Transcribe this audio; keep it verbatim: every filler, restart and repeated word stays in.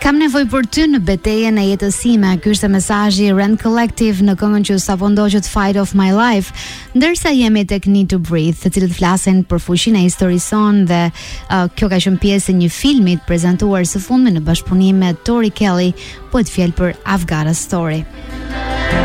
Kam nevojë për ty në betejën e jetës time. Ky është mesazhi Rand Collective në këngën që sapo ndoqët Fight of My Life, ndërsa jemi tek Need to Breathe, të cilët flasin për fuqinë e historisë sonë dhe uh, kjo ka qenë pjesë e një filmi prezantuar së fundmi në bashkëpunim me Tori Kelly, po të fjalë për I've Got a Story.